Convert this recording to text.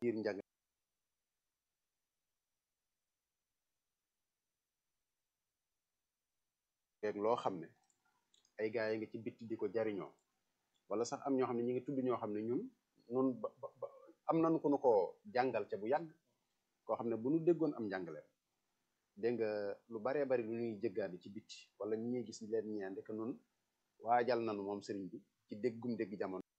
biir njàng ak loo xam ne ay gaa yi nga ci bitti di ko jariñoo wala sax am ñoo xam ne ñi ngi tudd ñoo xam ne ñun am nañu ko nu ko jàngal ca bu yàgg koo xam ne bu nu déggoon am njàngale dégg nga lu baree bari lu ñuy jëggaani ci bitti wala ñi ñuy gis leen ñeende que nun waajal nanu moom sëriñ bi ci déggum dégg jamono